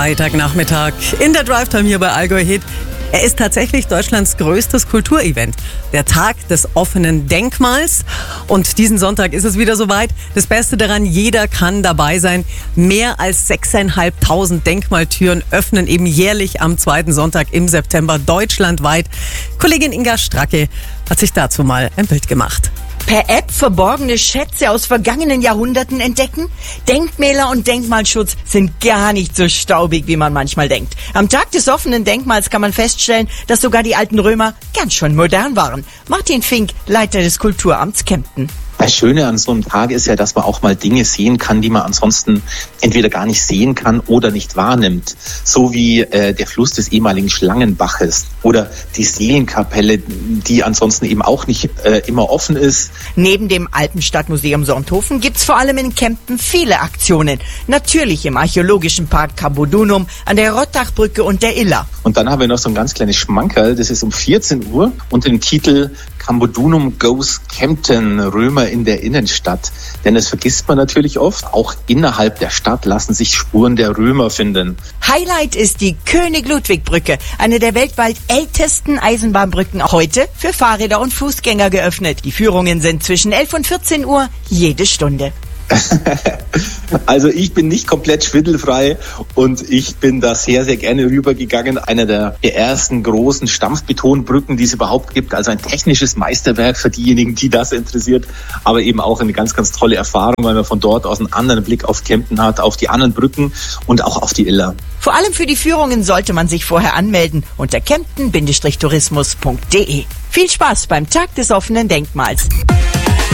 Freitagnachmittag in der Drive-Time hier bei Allgäu Hit. Er ist tatsächlich Deutschlands größtes Kulturevent. Der Tag des offenen Denkmals. Und diesen Sonntag ist es wieder soweit. Das Beste daran, jeder kann dabei sein. Mehr als 6.500 Denkmaltüren öffnen eben jährlich am zweiten Sonntag im September deutschlandweit. Kollegin Inga Stracke hat sich dazu mal ein Bild gemacht. Per App verborgene Schätze aus vergangenen Jahrhunderten entdecken? Denkmäler und Denkmalschutz sind gar nicht so staubig, wie man manchmal denkt. Am Tag des offenen Denkmals kann man feststellen, dass sogar die alten Römer ganz schön modern waren. Martin Fink, Leiter des Kulturamts Kempten. Das Schöne an so einem Tag ist ja, dass man auch mal Dinge sehen kann, die man ansonsten entweder gar nicht sehen kann oder nicht wahrnimmt. So wie der Fluss des ehemaligen Schlangenbaches oder die Seelenkapelle, die ansonsten eben auch nicht immer offen ist. Neben dem Alpenstadtmuseum Sonthofen gibt's vor allem in Kempten viele Aktionen. Natürlich im archäologischen Park Cambodunum, an der Rottachbrücke und der Iller. Und dann haben wir noch so ein ganz kleines Schmankerl, das ist um 14 Uhr unter dem Titel Cambodunum Goes Kempten, Römer in der Innenstadt. Denn das vergisst man natürlich oft. Auch innerhalb der Stadt lassen sich Spuren der Römer finden. Highlight ist die König-Ludwig-Brücke, eine der weltweit ältesten Eisenbahnbrücken. Heute für Fahrräder und Fußgänger geöffnet. Die Führungen sind zwischen 11 und 14 Uhr jede Stunde. Also ich bin nicht komplett schwindelfrei und ich bin da sehr, sehr gerne rübergegangen. Einer der ersten großen Stampfbetonbrücken, die es überhaupt gibt. Also ein technisches Meisterwerk für diejenigen, die das interessiert. Aber eben auch eine ganz, ganz tolle Erfahrung, weil man von dort aus einen anderen Blick auf Kempten hat, auf die anderen Brücken und auch auf die Iller. Vor allem für die Führungen sollte man sich vorher anmelden unter kempten-tourismus.de. Viel Spaß beim Tag des offenen Denkmals.